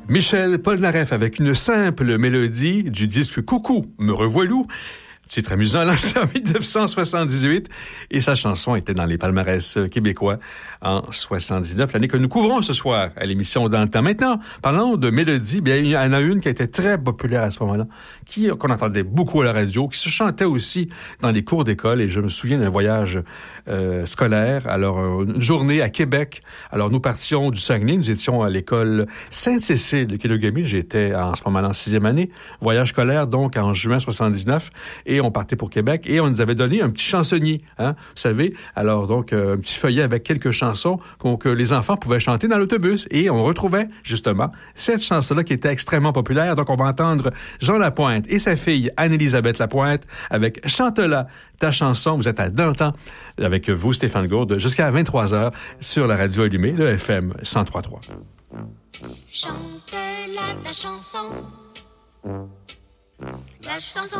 Michel Polnareff avec une simple mélodie du disque Coucou, me revoilou. Titre amusant lancé en 1978 et sa chanson était dans les palmarès québécois en 79, l'année que nous couvrons ce soir à l'émission Dans le temps. Maintenant, parlons de mélodie, bien, il y en a une qui était très populaire à ce moment-là, qu'on entendait beaucoup à la radio, qui se chantait aussi dans les cours d'école et je me souviens d'un voyage scolaire, alors une journée à Québec. Alors nous partions du Saguenay, nous étions à l'école Sainte-Cécile de Kenogami, j'étais en ce moment-là en 6e année, voyage scolaire donc en juin 79 et on partait pour Québec et on nous avait donné un petit chansonnier, hein, vous savez. Alors donc un petit feuillet avec quelques chansons que les enfants pouvaient chanter dans l'autobus et on retrouvait justement cette chanson-là qui était extrêmement populaire. Donc on va entendre Jean Lapointe et sa fille Anne-Élisabeth Lapointe avec Chante-la ta chanson. Vous êtes à Dans le temps avec vous Stéphane Gourde jusqu'à 23h sur la radio allumée, le FM 103.3. Chante-la ta chanson. La chanson